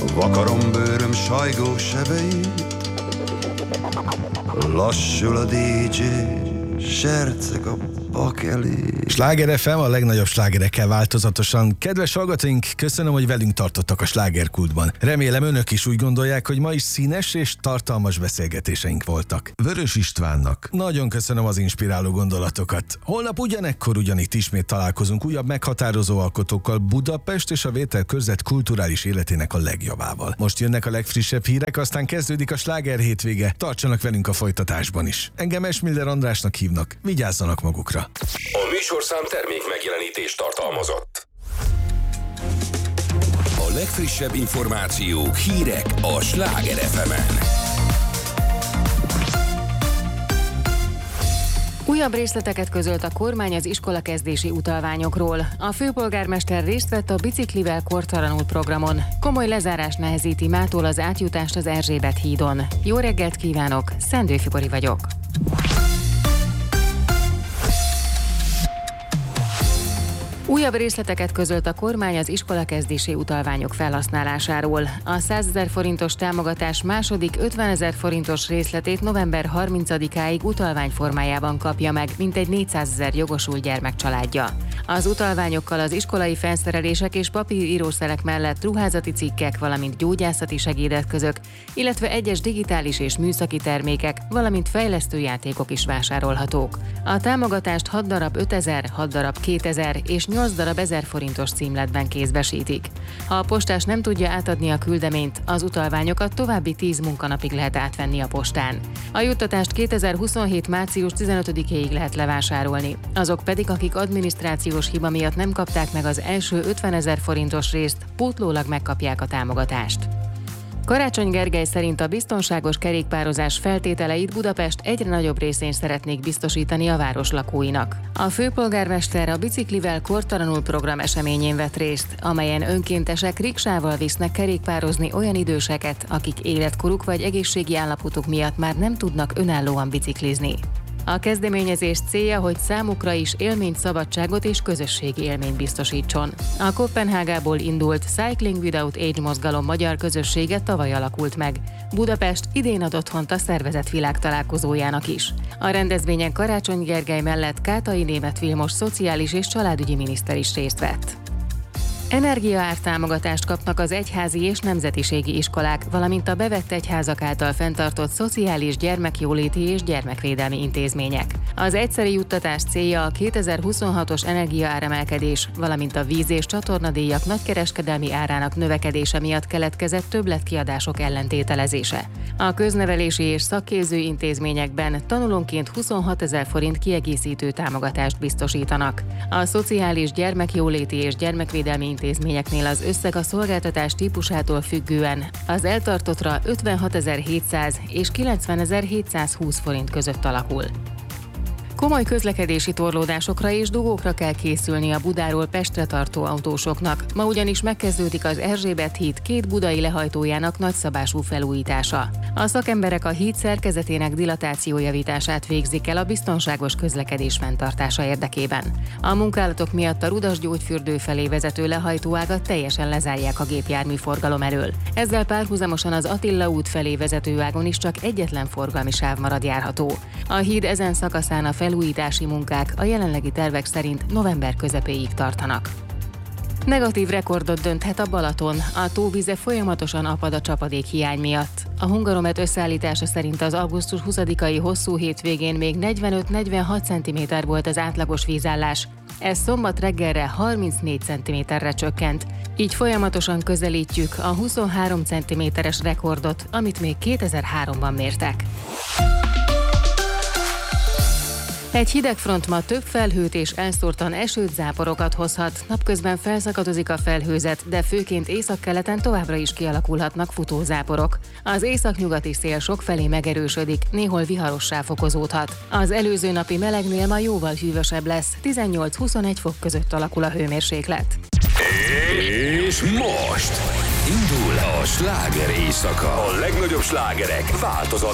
Vakarom bőröm sajgó sebeit, lassul a DJ, serceg a bakeli. Sláger FM a legnagyobb slágerekkel változatosan. Kedves hallgatóink, köszönöm, hogy velünk tartottak a slágerkultban. Remélem önök is úgy gondolják, hogy ma is színes és tartalmas beszélgetéseink voltak. Vörös Istvánnak nagyon köszönöm az inspiráló gondolatokat. Holnap ugyanekkor ugyanitt ismét találkozunk újabb meghatározó alkotókkal Budapest és a Vételkörzet kulturális életének a legjobbával. Most jönnek a legfrissebb hírek, aztán kezdődik a sláger hétvége. Tartsanak velünk a folytatásban is. Engem Esmiller Andrásnak hívnak. Vigyázzanak magukra. A műsorszám termék megjelenítést tartalmazott. A legfrissebb információk, hírek a Sláger FM-en. Újabb részleteket közölt a kormány az iskolakezdési utalványokról. A főpolgármester részt vett a Biciklivel kortalanul programon. Komoly lezárás nehezíti mától az átjutást az Erzsébet hídon. Jó reggelt kívánok, Szendő Fibori vagyok. Újabb részleteket közölt a kormány az iskolakezdési utalványok felhasználásáról. A 100 000 forintos támogatás második 50 000 forintos részletét november 30-áig utalvány formájában kapja meg mintegy 400 000 jogosult gyermek családja. Az utalványokkal az iskolai felszerelések és papírírószerek mellett ruházati cikkek, valamint gyógyászati segédeszközök, illetve egyes digitális és műszaki termékek, valamint fejlesztő játékok is vásárolhatók. A támogatást 6 darab 5000, 6 darab 2000 és 8 darab 1000 forintos címletben kézbesítik. Ha a postás nem tudja átadni a küldeményt, az utalványokat további 10 munkanapig lehet átvenni a postán. A juttatást 2027. március 15-éig lehet levásárolni. Azok pedig, akik adminisztrációs hiba miatt nem kapták meg az első 50 000 forintos részt, pótlólag megkapják a támogatást. Karácsony Gergely szerint a biztonságos kerékpározás feltételeit Budapest egyre nagyobb részén szeretnék biztosítani a város lakóinak. A főpolgármester a Biciklivel kortalanul program eseményén vett részt, amelyen önkéntesek riksával visznek kerékpározni olyan időseket, akik életkoruk vagy egészségi állapotuk miatt már nem tudnak önállóan biciklizni. A kezdeményezés célja, hogy számukra is élményt, szabadságot és közösségi élményt biztosítson. A Koppenhágából indult Cycling Without Age mozgalom magyar közössége tavaly alakult meg. Budapest idén ad otthont a szervezet világtalálkozójának is. A rendezvényen Karácsony Gergely mellett Kátai Németh Vilmos szociális és családügyi miniszter is részt vett. Energiaártámogatást kapnak az egyházi és nemzetiségi iskolák, valamint a bevett egyházak által fenntartott szociális, gyermekjóléti és gyermekvédelmi intézmények. Az egyszeri juttatás célja a 2026-os energiaáremelkedés, valamint a víz- és csatornadíjak nagykereskedelmi árának növekedése miatt keletkezett többletkiadások ellentételezése. A köznevelési és szakképző intézményekben tanulónként 26 000 forint kiegészítő támogatást biztosítanak. A szociális, gyermekjóléti és gyermekvédelmi intézményeknél az összeg a szolgáltatás típusától függően az eltartottra 56 700 és 90 720 forint között alakul. Komoly közlekedési torlódásokra és dugókra kell készülni a Budáról Pestre tartó autósoknak. Ma ugyanis megkezdődik az Erzsébet híd 2 budai lehajtójának nagyszabású felújítása. A szakemberek a híd szerkezetének dilatációjavítását végzik el a biztonságos közlekedés fenntartása érdekében. A munkálatok miatt a Rudas gyógyfürdő felé vezető lehajtóágat teljesen lezárják a gépjárműforgalom elől. Ezzel párhuzamosan az Attila út felé vezető ágon is csak egyetlen forgalmi sáv marad járható. A híd ezen szakaszán a felújítási munkák a jelenlegi tervek szerint november közepéig tartanak. Negatív rekordot dönthet a Balaton, a tóvize folyamatosan apad a csapadékhiány miatt. A Hungaromet összeállítása szerint az augusztus 20-ai hosszú hétvégén még 45-46 cm volt az átlagos vízállás. Ez szombat reggelre 34 cm-re csökkent, így folyamatosan közelítjük a 23 cm-es rekordot, amit még 2003-ban mértek. Egy hidegfront ma több felhőt és elszórtan esőt, záporokat hozhat. Napközben felszakadozik a felhőzet, de főként északkeleten továbbra is kialakulhatnak futózáporok. Az északnyugati szél sokfelé megerősödik, néhol viharossá fokozódhat. Az előző napi melegnél ma jóval hűvösebb lesz, 18-21 fok között alakul a hőmérséklet. És most indul a sláger éjszaka. A legnagyobb slágerek változatlan